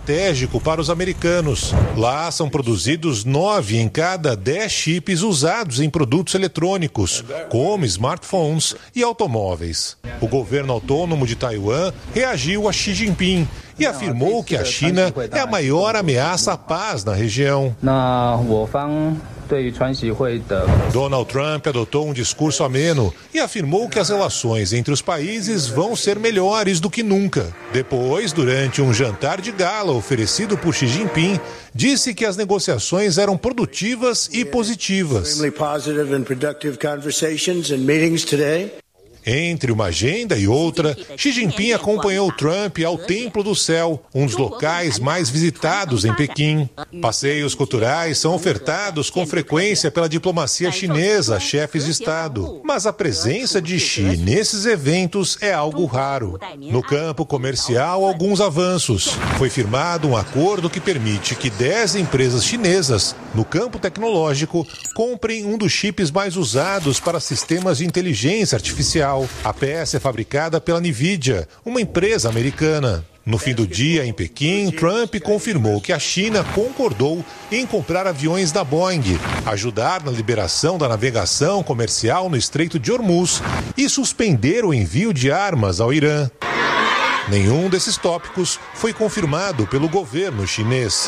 estratégico para os americanos. Lá são produzidos 9 em cada 10 chips usados em produtos eletrônicos, como smartphones e automóveis. O governo autônomo de Taiwan reagiu a Xi Jinping e afirmou que a China é a maior ameaça à paz na região. Donald Trump adotou um discurso ameno e afirmou que as relações entre os países vão ser melhores do que nunca. Depois, durante um jantar de gala oferecido por Xi Jinping, disse que as negociações eram produtivas e positivas. Entre uma agenda e outra, Xi Jinping acompanhou Trump ao Templo do Céu, um dos locais mais visitados em Pequim. Passeios culturais são ofertados com frequência pela diplomacia chinesa a chefes de Estado. Mas a presença de Xi nesses eventos é algo raro. No campo comercial, alguns avanços. Foi firmado um acordo que permite que 10 empresas chinesas, no campo tecnológico, comprem um dos chips mais usados para sistemas de inteligência artificial. A peça é fabricada pela NVIDIA, uma empresa americana. No fim do dia, em Pequim, Trump confirmou que a China concordou em comprar aviões da Boeing, ajudar na liberação da navegação comercial no Estreito de Hormuz e suspender o envio de armas ao Irã. Nenhum desses tópicos foi confirmado pelo governo chinês.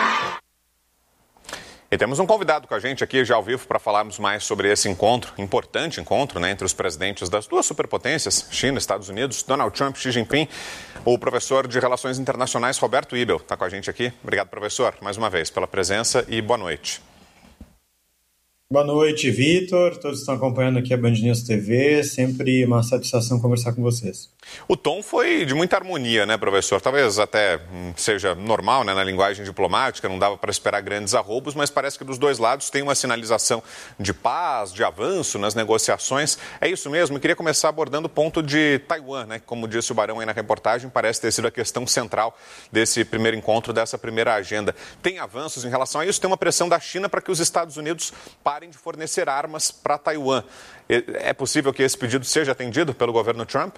E temos um convidado com a gente aqui já ao vivo para falarmos mais sobre esse importante encontro, né, entre os presidentes das duas superpotências, China e Estados Unidos, Donald Trump e Xi Jinping. O professor de Relações Internacionais, Roberto Ibel, está com a gente aqui. Obrigado, professor, mais uma vez, pela presença e boa noite. Boa noite, Vitor. Todos estão acompanhando aqui a Band News TV. Sempre uma satisfação conversar com vocês. O tom foi de muita harmonia, né, professor? Talvez até seja normal, né, na linguagem diplomática, não dava para esperar grandes arroubos, mas parece que dos dois lados tem uma sinalização de paz, de avanço nas negociações. É isso mesmo? Eu queria começar abordando o ponto de Taiwan, né? Como disse o Barão aí na reportagem, parece ter sido a questão central desse primeiro encontro, dessa primeira agenda. Tem avanços em relação a isso? Tem uma pressão da China para que os Estados Unidos parem de fornecer armas para Taiwan. É possível que esse pedido seja atendido pelo governo Trump?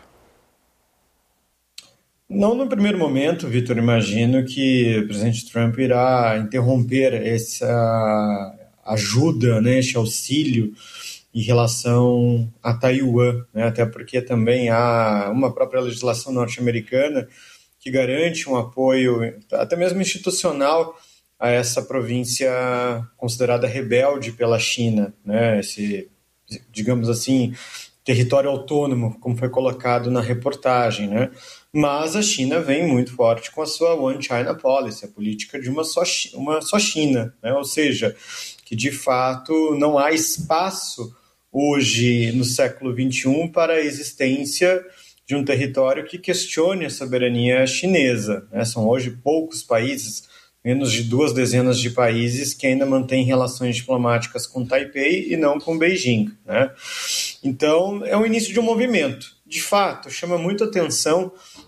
Não no primeiro momento, Vitor. Imagino que o presidente Trump irá interromper essa ajuda, né, esse auxílio em relação a Taiwan, né, até porque também há uma própria legislação norte-americana que garante um apoio, até mesmo institucional, a essa província considerada rebelde pela China, né? Esse, digamos assim, território autônomo, como foi colocado na reportagem, né? Mas a China vem muito forte com a sua One China Policy, a política de uma só China, né? Ou seja, que de fato não há espaço hoje no século XXI para a existência de um território que questione a soberania chinesa, né? São hoje poucos países, menos de 2 dezenas de países que ainda mantêm relações diplomáticas com Taipei e não com Beijing, né? Então, é o início de um movimento. De fato, chama muito atenção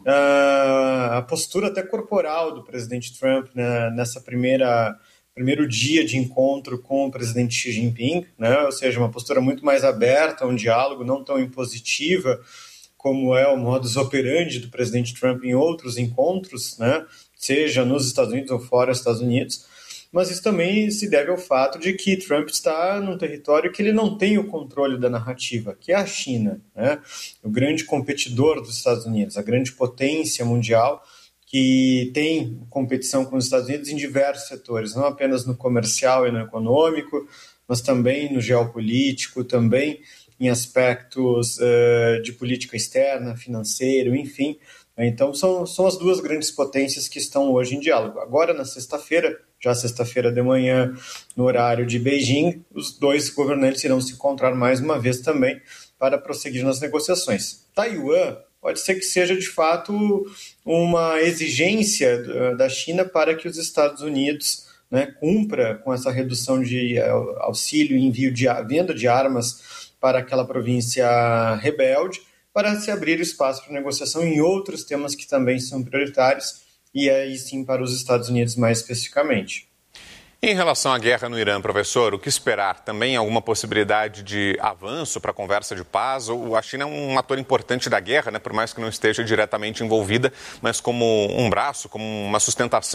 a postura até corporal do presidente Trump, né, nessa primeiro dia de encontro com o presidente Xi Jinping, né? Ou seja, uma postura muito mais aberta, um diálogo não tão impositiva como é o modus operandi do presidente Trump em outros encontros, né? Seja nos Estados Unidos ou fora dos Estados Unidos, mas isso também se deve ao fato de que Trump está num território que ele não tem o controle da narrativa, que é a China, né? O grande competidor dos Estados Unidos, a grande potência mundial que tem competição com os Estados Unidos em diversos setores, não apenas no comercial e no econômico, mas também no geopolítico, também em aspectos de política externa, financeiro, enfim. Então, são as duas grandes potências que estão hoje em diálogo. Agora, na sexta-feira, já sexta-feira de manhã, no horário de Beijing, os dois governantes irão se encontrar mais uma vez também para prosseguir nas negociações. Taiwan pode ser que seja, de fato, uma exigência da China para que os Estados Unidos, né, cumpra com essa redução de auxílio e envio de venda de armas para aquela província rebelde, para se abrir espaço para negociação em outros temas que também são prioritários, e aí sim para os Estados Unidos mais especificamente. Em relação à guerra no Irã, professor, o que esperar? Também alguma possibilidade de avanço para a conversa de paz? A China é um ator importante da guerra, né, por mais que não esteja diretamente envolvida, mas como um braço, como uma sustentação